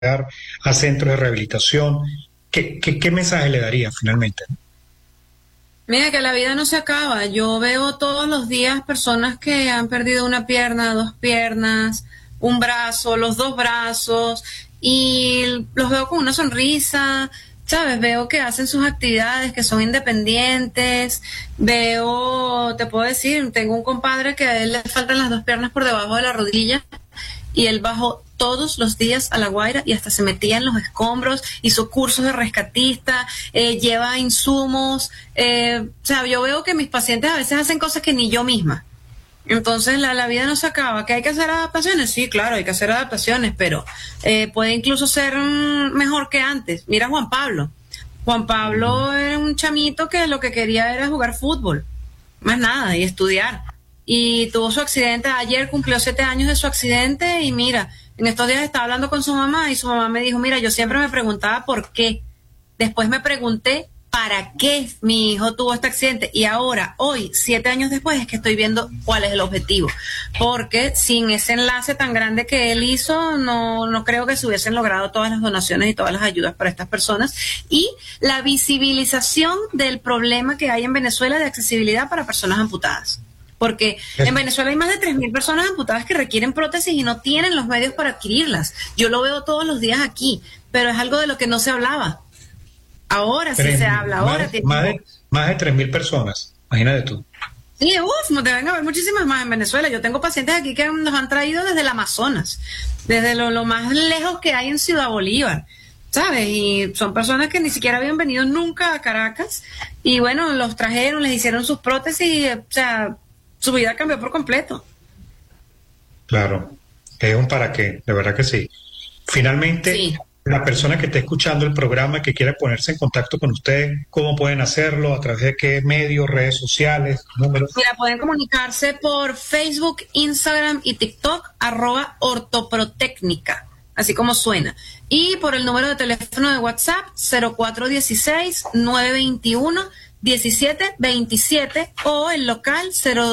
a centros de rehabilitación. ¿Qué mensaje le daría finalmente? Mira, que la vida no se acaba. Yo veo todos los días personas que han perdido una pierna, dos piernas, un brazo, los dos brazos, y los veo con una sonrisa, ¿sabes? Veo que hacen sus actividades, que son independientes. Veo, te puedo decir, tengo un compadre que a él le faltan las dos piernas por debajo de la rodilla, y él bajó todos los días a La Guaira y hasta se metía en los escombros, hizo cursos de rescatista, lleva insumos, o sea, yo veo que mis pacientes a veces hacen cosas que ni yo misma. Entonces la vida no se acaba. ¿Que hay que hacer adaptaciones? Sí, claro, hay que hacer adaptaciones, pero puede incluso ser mejor que antes. Mira Juan Pablo. Juan Pablo era un chamito que lo que quería era jugar fútbol, más nada, y estudiar. Y tuvo su accidente, ayer cumplió 7 años de su accidente, y mira, en estos días estaba hablando con su mamá y su mamá me dijo, mira, yo siempre me preguntaba por qué. Después me pregunté para qué mi hijo tuvo este accidente, y ahora, hoy, 7 años después, es que estoy viendo cuál es el objetivo. Porque sin ese enlace tan grande que él hizo, no creo que se hubiesen logrado todas las donaciones y todas las ayudas para estas personas. Y la visibilización del problema que hay en Venezuela de accesibilidad para personas amputadas. Porque en Venezuela hay más de 3.000 personas amputadas que requieren prótesis y no tienen los medios para adquirirlas. Yo lo veo todos los días aquí, pero es algo de lo que no se hablaba. Ahora sí se habla. Ahora más de 3.000 personas, imagínate tú. Sí, deben haber muchísimas más en Venezuela. Yo tengo pacientes aquí que nos han traído desde el Amazonas, desde lo más lejos que hay en Ciudad Bolívar, ¿sabes? Y son personas que ni siquiera habían venido nunca a Caracas, y bueno, los trajeron, les hicieron sus prótesis, y, o sea, su vida cambió por completo. Claro, es un para qué, de verdad que sí. Finalmente, sí. La persona que esté escuchando el programa, que quiera ponerse en contacto con usted, ¿cómo pueden hacerlo? ¿A través de qué medios, redes sociales, números? Mira, pueden comunicarse por Facebook, Instagram y TikTok, @ortoprotecnica, así como suena. Y por el número de teléfono de WhatsApp, 0416-921-1727, o el local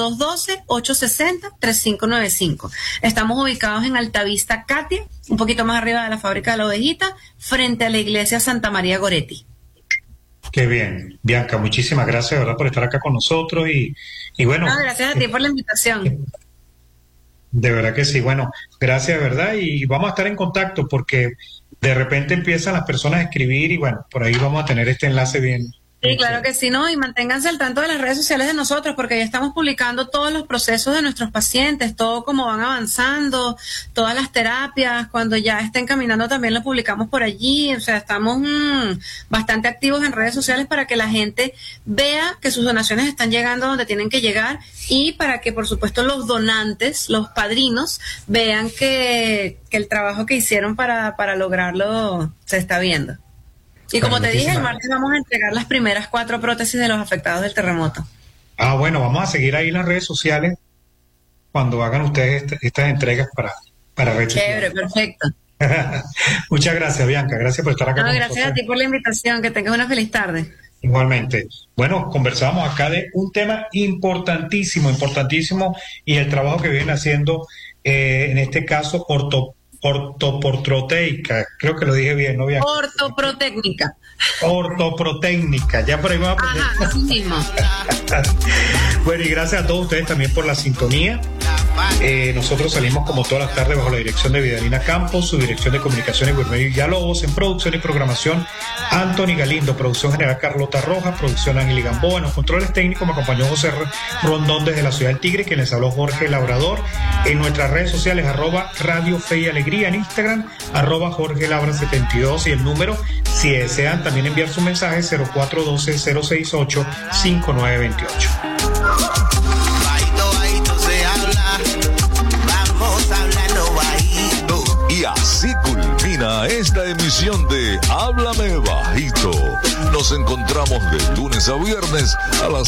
0212-860-3595. Estamos ubicados en Altavista Katia, un poquito más arriba de la fábrica de la ovejita, frente a la iglesia Santa María Goretti. Qué bien, Bianca, muchísimas gracias, ¿verdad?, por estar acá con nosotros, y bueno. Gracias a ti por la invitación. De verdad que sí, bueno, gracias, ¿verdad? Y vamos a estar en contacto, porque de repente empiezan las personas a escribir, y bueno, por ahí vamos a tener este enlace bien. Sí, claro que sí, ¿no? Y manténganse al tanto de las redes sociales de nosotros, porque ya estamos publicando todos los procesos de nuestros pacientes, todo cómo van avanzando, todas las terapias, cuando ya estén caminando también lo publicamos por allí. O sea, estamos bastante activos en redes sociales para que la gente vea que sus donaciones están llegando donde tienen que llegar, y para que, por supuesto, los donantes, los padrinos, vean que el trabajo que hicieron para lograrlo se está viendo. Y como te dije, el martes vamos a entregar las primeras 4 prótesis de los afectados del terremoto. Bueno, vamos a seguir ahí en las redes sociales cuando hagan ustedes estas entregas para recibir. Chévere, perfecto. Muchas gracias, Bianca. Gracias por estar acá con nosotros. Gracias a ti por la invitación. Que tengas una feliz tarde. Igualmente. Bueno, conversamos acá de un tema importantísimo, y el trabajo que vienen haciendo, en este caso, ortoproteica, creo que lo dije bien, ¿no? Bien. Ortoprotécnica, ya por ahí vamos a aprender. Ajá, así mismo. Bueno, y gracias a todos ustedes también por la sintonía. Nosotros salimos como todas las tardes bajo la dirección de Vidalina Campos, su dirección de comunicaciones Guillermo Villalobos, en producción y programación Anthony Galindo, producción general Carlota Rojas, producción Ángel Gamboa, en los controles técnicos me acompañó José Rondón desde la ciudad del Tigre, quien les habló Jorge Labrador. En nuestras redes sociales @Radio Fe y Alegría, en Instagram @Jorge Labra 72, y el número, si desean también enviar su mensaje, 0412-068-5928. Y así culmina esta emisión de Háblame Bajito. Nos encontramos de lunes a viernes a las